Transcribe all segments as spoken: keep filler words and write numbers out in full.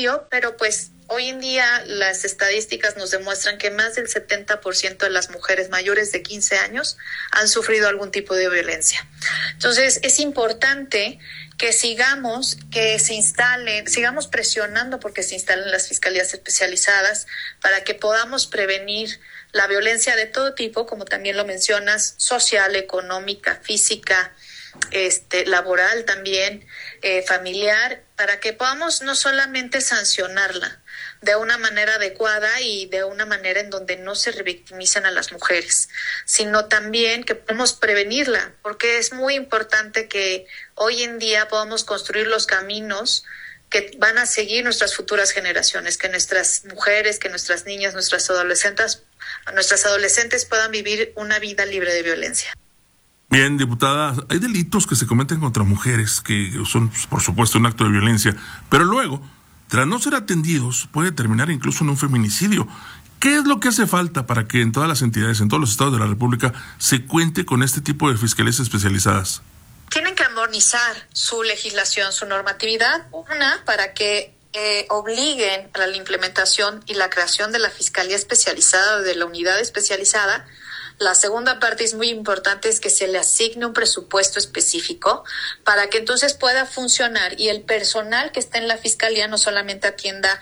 feminicidio, pero pues hoy en día las estadísticas nos demuestran que más del setenta por ciento de las mujeres mayores de quince años han sufrido algún tipo de violencia. Entonces es importante que sigamos, que se instalen, sigamos presionando porque se instalen las fiscalías especializadas para que podamos prevenir la violencia de todo tipo, como también lo mencionas, social, económica, física, este, laboral también, eh, familiar, para que podamos no solamente sancionarla de una manera adecuada y de una manera en donde no se revictimicen a las mujeres, sino también que podamos prevenirla, porque es muy importante que hoy en día podamos construir los caminos que van a seguir nuestras futuras generaciones, que nuestras mujeres, que nuestras niñas, nuestras adolescentes, nuestras adolescentes puedan vivir una vida libre de violencia. Bien, diputada, hay delitos que se cometen contra mujeres que son, por supuesto, un acto de violencia, pero luego, tras no ser atendidos, puede terminar incluso en un feminicidio. ¿Qué es lo que hace falta para que en todas las entidades, en todos los estados de la República, se cuente con este tipo de fiscalías especializadas? Tienen que armonizar su legislación, su normatividad, una, para que eh, obliguen a la implementación y la creación de la fiscalía especializada o de la unidad especializada. La segunda parte es muy importante, es que se le asigne un presupuesto específico para que entonces pueda funcionar y el personal que está en la fiscalía no solamente atienda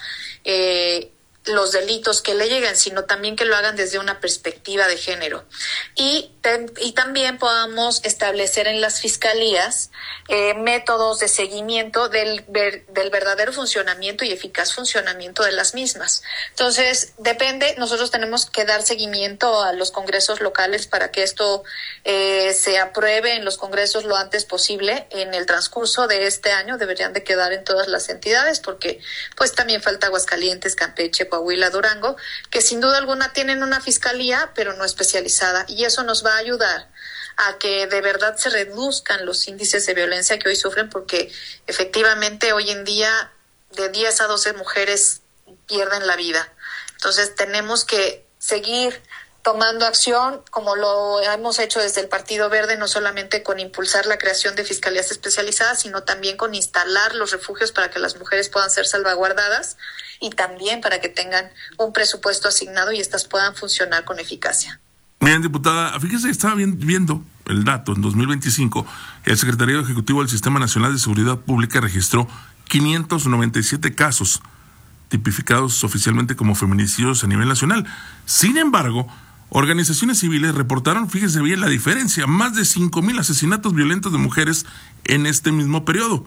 eh, los delitos que le lleguen, sino también que lo hagan desde una perspectiva de género. Y, y también podamos establecer en las fiscalías eh, métodos de seguimiento del, del verdadero funcionamiento y eficaz funcionamiento de las mismas. Entonces, depende, nosotros tenemos que dar seguimiento a los congresos locales para que esto eh, se apruebe en los congresos lo antes posible. En el transcurso de este año deberían de quedar en todas las entidades porque pues también falta Aguascalientes, Campeche, Coahuila, Durango, que sin duda alguna tienen una fiscalía, pero no especializada, y eso nos va a ayudar a que de verdad se reduzcan los índices de violencia que hoy sufren, porque efectivamente hoy en día de diez a doce mujeres pierden la vida. Entonces tenemos que seguir tomando acción, como lo hemos hecho desde el Partido Verde, no solamente con impulsar la creación de fiscalías especializadas, sino también con instalar los refugios para que las mujeres puedan ser salvaguardadas y también para que tengan un presupuesto asignado y estas puedan funcionar con eficacia. Bien, diputada, fíjese, estaba viendo el dato, en dos mil veinticinco, el Secretariado Ejecutivo del Sistema Nacional de Seguridad Pública registró quinientos noventa y siete casos tipificados oficialmente como feminicidios a nivel nacional. Sin embargo, organizaciones civiles reportaron, fíjese bien la diferencia, más de cinco mil asesinatos violentos de mujeres en este mismo periodo.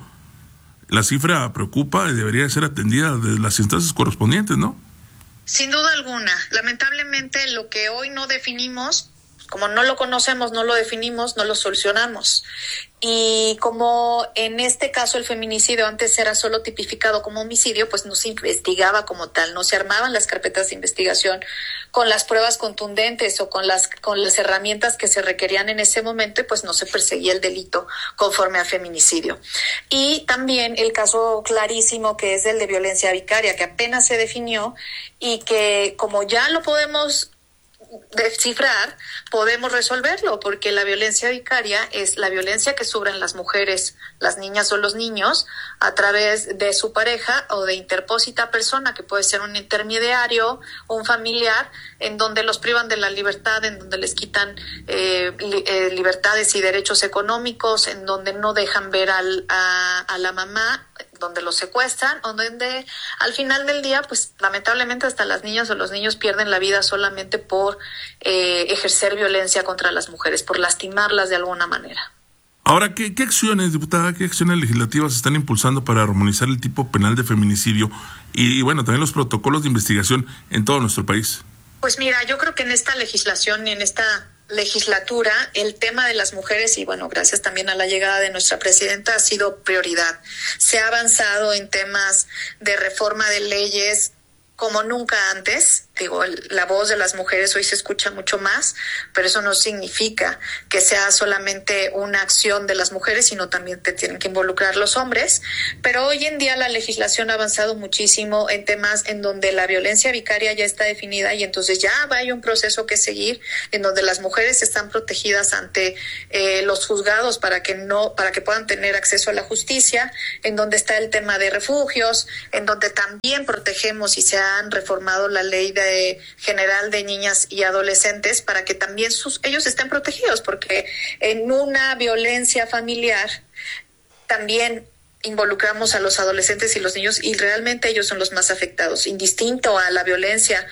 La cifra preocupa y debería ser atendida desde las instancias correspondientes, ¿no? Sin duda alguna. Lamentablemente lo que hoy no definimos, como no lo conocemos, no lo definimos, no lo solucionamos. Y como en este caso el feminicidio antes era solo tipificado como homicidio, pues no se investigaba como tal, no se armaban las carpetas de investigación con las pruebas contundentes o con las con las herramientas que se requerían en ese momento, y pues no se perseguía el delito conforme a feminicidio. Y también el caso clarísimo que es el de violencia vicaria, que apenas se definió y que como ya lo podemos descifrar, podemos resolverlo, porque la violencia vicaria es la violencia que sufren las mujeres, las niñas o los niños a través de su pareja o de interpósita persona, que puede ser un intermediario o un familiar, en donde los privan de la libertad, en donde les quitan eh, li- eh, libertades y derechos económicos, en donde no dejan ver al, a, a la mamá, donde los secuestran, o donde al final del día, pues lamentablemente hasta las niñas o los niños pierden la vida solamente por eh, ejercer violencia contra las mujeres, por lastimarlas de alguna manera. Ahora, ¿qué, qué acciones, diputada, qué acciones legislativas se están impulsando para armonizar el tipo penal de feminicidio y, y bueno, también los protocolos de investigación en todo nuestro país? Pues mira, yo creo que en esta legislación y en esta legislatura el tema de las mujeres, y bueno, gracias también a la llegada de nuestra presidenta, ha sido prioridad. Se ha avanzado en temas de reforma de leyes como nunca antes. digo, el, la voz de las mujeres hoy se escucha mucho más, pero eso no significa que sea solamente una acción de las mujeres, sino también te tienen que involucrar los hombres. Pero hoy en día la legislación ha avanzado muchísimo en temas en donde la violencia vicaria ya está definida y entonces ya hay un proceso que seguir en donde las mujeres están protegidas ante eh, los juzgados para que no, para que puedan tener acceso a la justicia, en donde está el tema de refugios, en donde también protegemos y se han reformado la ley de general de niñas y adolescentes para que también sus, ellos estén protegidos, porque en una violencia familiar también involucramos a los adolescentes y los niños y realmente ellos son los más afectados, indistinto a la violencia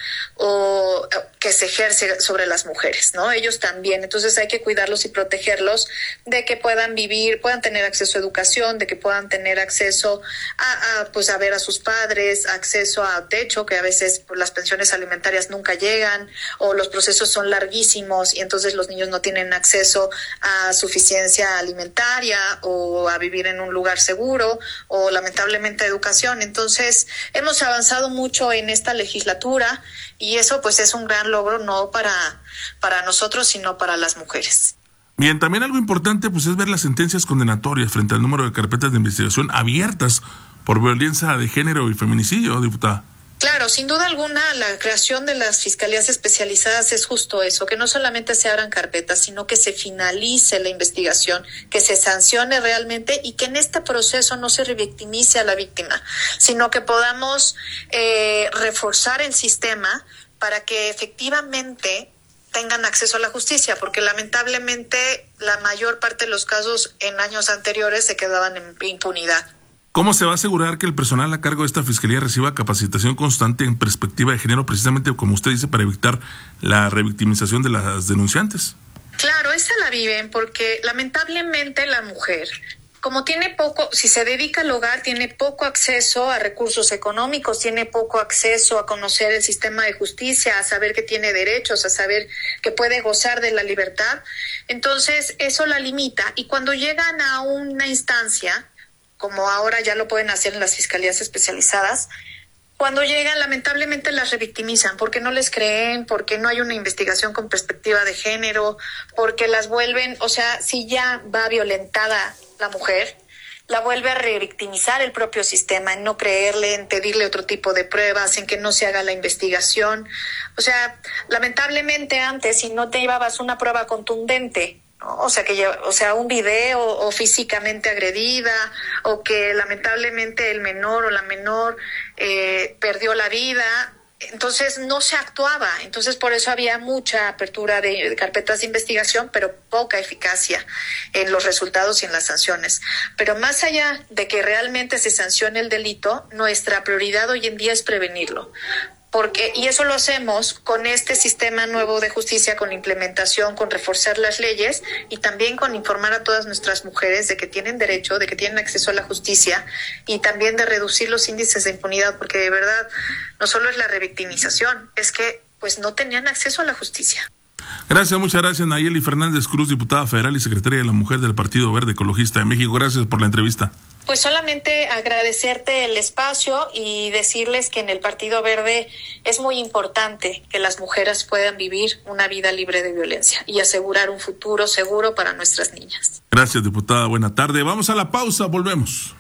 o que se ejerce sobre las mujeres, ¿no? Ellos también. Entonces hay que cuidarlos y protegerlos de que puedan vivir, puedan tener acceso a educación, de que puedan tener acceso a, a pues a ver a sus padres, acceso a techo, que a veces pues, las pensiones alimentarias nunca llegan o los procesos son larguísimos y entonces los niños no tienen acceso a suficiencia alimentaria o a vivir en un lugar seguro o lamentablemente educación. Entonces hemos avanzado mucho en esta legislatura y eso pues es un gran logro no para, para nosotros sino para las mujeres. Bien, también algo importante pues es ver las sentencias condenatorias frente al número de carpetas de investigación abiertas por violencia de género y feminicidio, diputada. Claro, sin duda alguna, la creación de las fiscalías especializadas es justo eso, que no solamente se abran carpetas, sino que se finalice la investigación, que se sancione realmente y que en este proceso no se revictimice a la víctima, sino que podamos eh, reforzar el sistema para que efectivamente tengan acceso a la justicia, porque lamentablemente la mayor parte de los casos en años anteriores se quedaban en impunidad. ¿Cómo se va a asegurar que el personal a cargo de esta fiscalía reciba capacitación constante en perspectiva de género, precisamente como usted dice, para evitar la revictimización de las denunciantes? Claro, esa la viven porque lamentablemente la mujer, como tiene poco, si se dedica al hogar, tiene poco acceso a recursos económicos, tiene poco acceso a conocer el sistema de justicia, a saber que tiene derechos, a saber que puede gozar de la libertad. Entonces, eso la limita y cuando llegan a una instancia, como ahora ya lo pueden hacer en las fiscalías especializadas, cuando llegan lamentablemente las revictimizan porque no les creen, porque no hay una investigación con perspectiva de género, porque las vuelven, o sea, si ya va violentada la mujer, la vuelve a revictimizar el propio sistema, en no creerle, en pedirle otro tipo de pruebas, en que no se haga la investigación. O sea, lamentablemente antes, si no te llevabas una prueba contundente, o sea que o sea un video o físicamente agredida o que lamentablemente el menor o la menor eh, perdió la vida, entonces no se actuaba. Entonces por eso había mucha apertura de, de carpetas de investigación, pero poca eficacia en los resultados y en las sanciones. Pero más allá de que realmente se sancione el delito, nuestra prioridad hoy en día es prevenirlo. Porque, y eso lo hacemos con este sistema nuevo de justicia, con implementación, con reforzar las leyes y también con informar a todas nuestras mujeres de que tienen derecho, de que tienen acceso a la justicia y también de reducir los índices de impunidad, porque de verdad no solo es la revictimización, es que pues no tenían acceso a la justicia. Gracias, muchas gracias Nayeli Fernández Cruz, diputada federal y secretaria de la Mujer del Partido Verde Ecologista de México. Gracias por la entrevista. Pues solamente agradecerte el espacio y decirles que en el Partido Verde es muy importante que las mujeres puedan vivir una vida libre de violencia y asegurar un futuro seguro para nuestras niñas. Gracias, diputada. Buena tarde. Vamos a la pausa. Volvemos.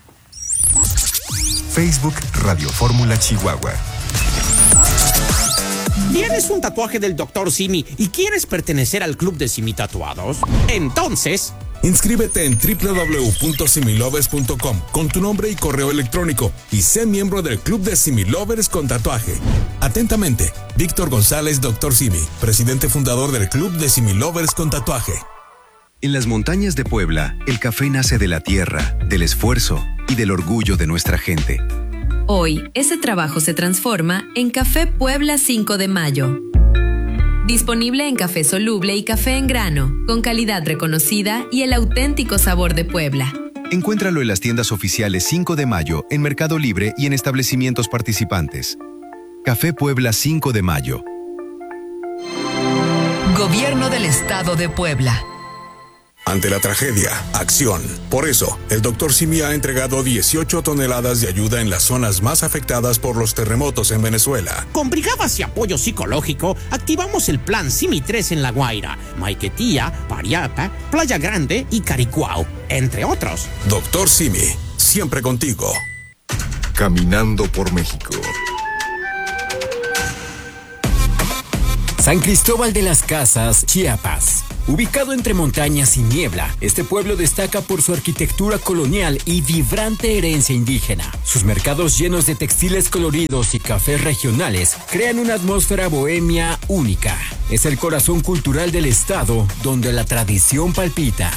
Facebook Radio Fórmula Chihuahua. ¿Tienes un tatuaje del doctor Simi y quieres pertenecer al club de Simi Tatuados? Entonces, inscríbete en doble u doble u doble u punto similovers punto com con tu nombre y correo electrónico y sé miembro del club de Similovers con tatuaje. Atentamente, Víctor González, doctor Simi, presidente fundador del club de Similovers con tatuaje. En las montañas de Puebla, el café nace de la tierra, del esfuerzo y del orgullo de nuestra gente. Hoy, ese trabajo se transforma en Café Puebla cinco de mayo. Disponible en café soluble y café en grano, con calidad reconocida y el auténtico sabor de Puebla. Encuéntralo en las tiendas oficiales cinco de mayo, en Mercado Libre y en establecimientos participantes. Café Puebla cinco de mayo. Gobierno del Estado de Puebla. Ante la tragedia, acción. Por eso, el doctor Simi ha entregado dieciocho toneladas de ayuda en las zonas más afectadas por los terremotos en Venezuela. Con brigadas y apoyo psicológico, activamos el plan Simi tres en La Guaira, Maiquetía, Pariapa, Playa Grande y Caricuao, entre otros. Doctor Simi, siempre contigo. Caminando por México. San Cristóbal de las Casas, Chiapas. Ubicado entre montañas y niebla, este pueblo destaca por su arquitectura colonial y vibrante herencia indígena. Sus mercados llenos de textiles coloridos y cafés regionales crean una atmósfera bohemia única. Es el corazón cultural del estado, donde la tradición palpita.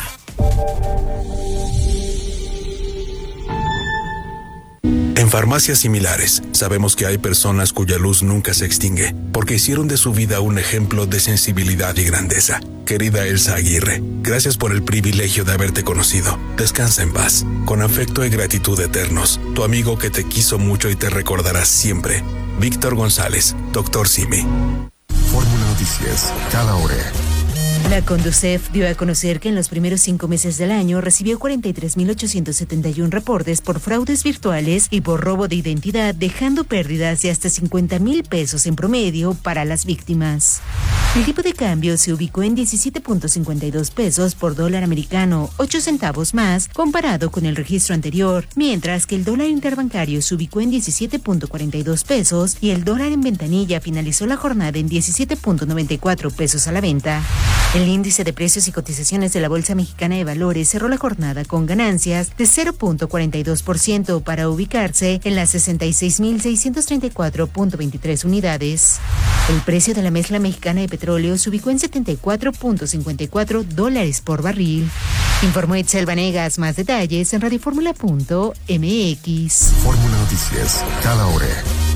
En farmacias similares, sabemos que hay personas cuya luz nunca se extingue, porque hicieron de su vida un ejemplo de sensibilidad y grandeza. Querida Elsa Aguirre, gracias por el privilegio de haberte conocido. Descansa en paz. Con afecto y gratitud eternos, tu amigo que te quiso mucho y te recordará siempre. Víctor González, doctor Simi. Fórmula Noticias, cada hora. La Conducef dio a conocer que en los primeros cinco meses del año recibió cuarenta y tres mil ochocientos setenta y uno reportes por fraudes virtuales y por robo de identidad, dejando pérdidas de hasta cincuenta mil pesos en promedio para las víctimas. El tipo de cambio se ubicó en diecisiete punto cincuenta y dos pesos por dólar americano, ocho centavos más comparado con el registro anterior, mientras que el dólar interbancario se ubicó en diecisiete punto cuarenta y dos pesos y el dólar en ventanilla finalizó la jornada en diecisiete punto noventa y cuatro pesos a la venta. El índice de precios y cotizaciones de la Bolsa Mexicana de Valores cerró la jornada con ganancias de cero punto cuarenta y dos por ciento para ubicarse en las sesenta y seis mil seiscientos treinta y cuatro punto veintitrés unidades. El precio de la mezcla mexicana de petróleo se ubicó en setenta y cuatro punto cincuenta y cuatro dólares por barril. Informó Itzel Vanegas. Más detalles en radioformula punto m x. Fórmula Noticias, cada hora.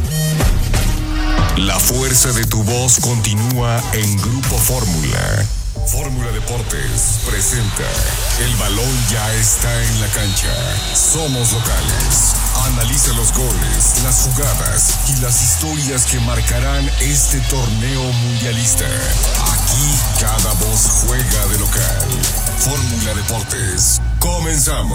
La fuerza de tu voz continúa en Grupo Fórmula. Fórmula Deportes presenta El balón ya está en la cancha. Somos locales. Analiza los goles, las jugadas y las historias que marcarán este torneo mundialista. Aquí cada voz juega de local. Fórmula Deportes. Comenzamos.